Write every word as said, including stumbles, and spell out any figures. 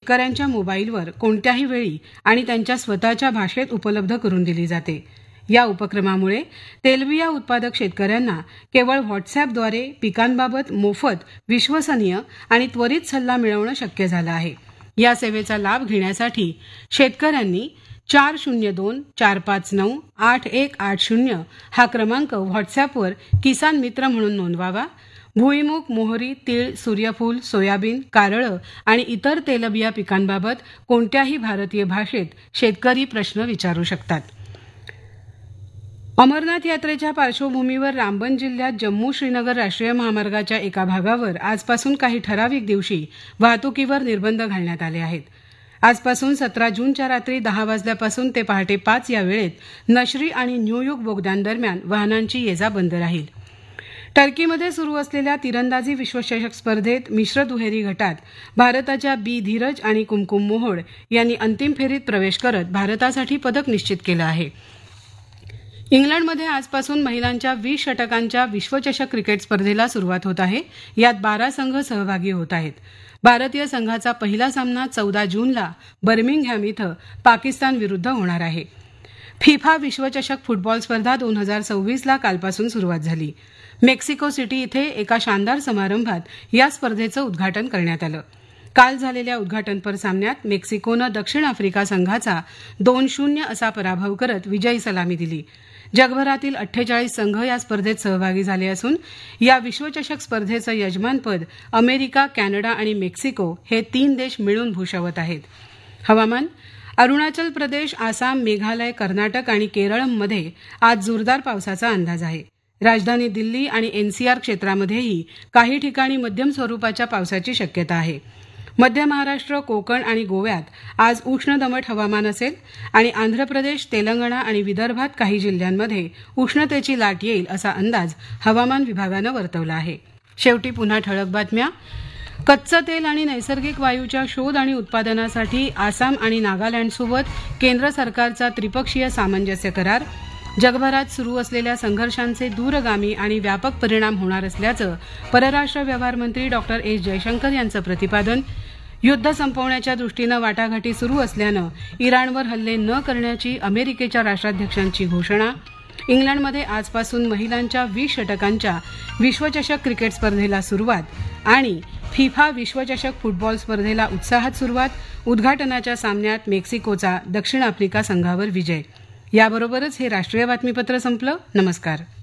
शेतकऱ्यांच्या मोबाईलवर कोणत्याही वेळी आणि त्यांच्या स्वतःच्या भाषेत उपलब्ध करून दिली जाते. या उपक्रमामुळे तेलबिया उत्पादक शेतकऱ्यांना केवळ व्हॉट्सअॅपद्वारे पिकांबाबत मोफत, विश्वसनीय आणि त्वरित सल्ला मिळवणं शक्य झालं आहे. या सेवेचा लाभ घेण्यासाठी शेतकऱ्यांनी चार शून्य दोन चार पाच नऊ आठ एक आठ शून्य हा क्रमांक व्हॉट्सअॅपवर किसान मित्र म्हणून नोंदवावा. भुईमूग, मोहरी, तीळ, सूर्यफूल, सोयाबीन, कारळं आणि इतर तेलबिया पिकांबाबत कोणत्याही भारतीय भाषेत शेतकरी प्रश्न विचारू शकतात. अमरनाथ यात्रेच्या पार्श्वभूमीवर रामबन जिल्ह्यात जम्मू श्रीनगर राष्ट्रीय महामार्गाच्या एका भागावर आजपासून काही ठराविक दिवशी वाहतुकीवर निर्बंध घालण्यात आले आहेत. आजपासून सतरा जूनच्या रात्री दहा वाजल्यापासून ते पहाटे पाच या वेळेत नशरी आणि न्यूयुग बोगद्यांदरम्यान वाहनांची ये जा बंद राहील. टर्कीमध्ये सुरू असलेल्या तिरंदाजी विश्वचषक स्पर्धेत मिश्र दुहेरी गटात भारताच्या बी धीरज आणि कुमकुम मोहोड यांनी अंतिम फेरीत प्रवेश करत भारतासाठी पदक निश्चित केलं आहे. इंग्लंडमध्ये आजपासून महिलांच्या वीस षटकांच्या विश्वचषक क्रिकेट स्पर्धेला सुरुवात होत आहे. यात बारा संघ सहभागी होत आहेत. भारतीय संघाचा पहिला सामना चौदा जूनला बर्मिंगहॅम इथं पाकिस्तान विरुद्ध होणार आहे. फिफा विश्वचषक फुटबॉल स्पर्धा दोन हजार सव्वीसला कालपासून सुरुवात झाली. मेक्सिको सिटी इथे एका शानदार समारंभात या स्पर्धेचं उद्घाटन करण्यात आलं. काल झालेल्या उद्घाटनपर सामन्यात मेक्सिकोनं दक्षिण आफ्रिका संघाचा दोन शून्य असा पराभव करत विजयी सलामी दिली. जगभरातील अठ्ठेचाळीस संघ या स्पर्धेत सहभागी झाले असून या विश्वचषक स्पर्धेचं यजमानपद अमेरिका, कॅनडा आणि मेक्सिको हे तीन देश मिळून भूषवत आहेत. हवामान. अरुणाचल प्रदेश, आसाम, मेघालय, कर्नाटक आणि केरळमध्ये आज जोरदार पावसाचा अंदाज आहे. राजधानी दिल्ली आणि एनसीआर क्षेत्रामध्येही काही ठिकाणी मध्यम स्वरूपाच्या पावसाची शक्यता आहे. मध्य महाराष्ट्र, कोकण आणि गोव्यात आज उष्ण दमट हवामान असेल आणि आंध्र प्रदेश, तेलंगणा आणि विदर्भात काही जिल्ह्यांमध्ये उष्णतेची लाट येईल असा अंदाज हवामान विभागानं वर्तवला आहे. शेवटी पुन्हा ठळक बातम्या. कच्चं तेल आणि नैसर्गिक वायूच्या शोध आणि उत्पादनासाठी आसाम आणि नागालँडसोबत केंद्र सरकारचा त्रिपक्षीय सामंजस्य करार. जगभरात सुरू असलेल्या संघर्षांचे दूरगामी आणि व्यापक परिणाम होणार असल्याचं परराष्ट्र व्यवहार मंत्री डॉक्टर एस जयशंकर यांचं प्रतिपादन. युद्ध संपवण्याच्या दृष्टीनं वाटाघाटी सुरू असल्यानं इराणवर हल्ले न करण्याची अमेरिकेच्या राष्ट्राध्यक्षांची घोषणा. इंग्लंडमध्ये आजपासून महिलांच्या वीस षटकांच्या विश्वचषक क्रिकेट स्पर्धेला सुरुवात आणि फिफा विश्वचषक फुटबॉल स्पर्धेला उत्साहात सुरुवात. उद्घाटनाच्या सामन्यात मेक्सिकोचा दक्षिण आफ्रिका संघावर विजय. याबरोबरच हे राष्ट्रीय बातमीपत्र संपलं. नमस्कार.